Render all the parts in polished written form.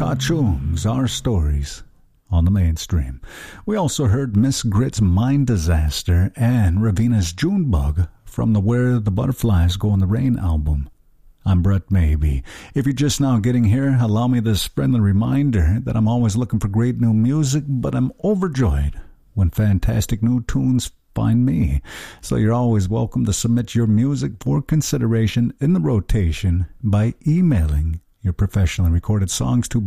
Kachung's Our Stories on the mainstream. We also heard Miss Grit's Mind Disaster and Ravina's Junebug from the Where the Butterflies Go in the Rain album. I'm Brett Maybe. If you're just now getting here, allow me this friendly reminder that I'm always looking for great new music, but I'm overjoyed when fantastic new tunes find me. So you're always welcome to submit your music for consideration in the rotation by emailing your professionally recorded songs to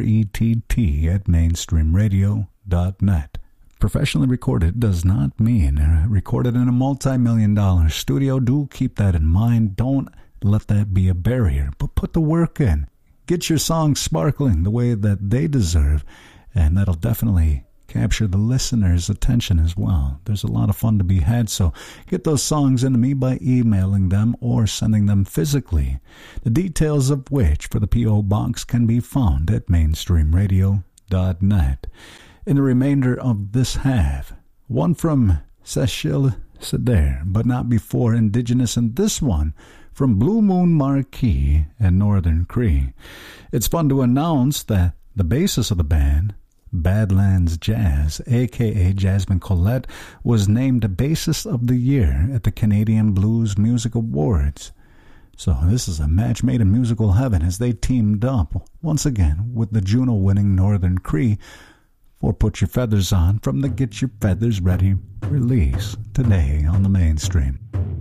brett@mainstreamradio.net. Professionally recorded does not mean recorded in a multi-million-dollar studio. Do keep that in mind. Don't let that be a barrier, but put the work in. Get your songs sparkling the way that they deserve, and that'll definitely capture the listener's attention as well. There's a lot of fun to be had, so get those songs into me by emailing them or sending them physically, the details of which for the P.O. Box can be found at mainstreamradio.net. In the remainder of this half, one from Cecile Cedar, but not before Indigenous, and this one from Blue Moon Marquee and Northern Cree. It's fun to announce that the bassist of the band, Badlands Jazz, a.k.a. Jasmine Collette, was named Bassist of the Year at the Canadian Blues Music Awards. So this is a match made in musical heaven as they teamed up once again with the Juno-winning Northern Cree for Put Your Feathers On from the Get Your Feathers Ready release today on the mainstream.